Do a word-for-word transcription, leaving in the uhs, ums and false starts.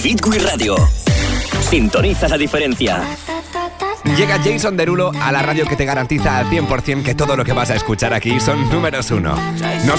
Hit Quiz Radio. Sintoniza la diferencia. Llega Jason Derulo a la radio que te garantiza al cien por ciento que todo lo que vas a escuchar aquí son números uno. No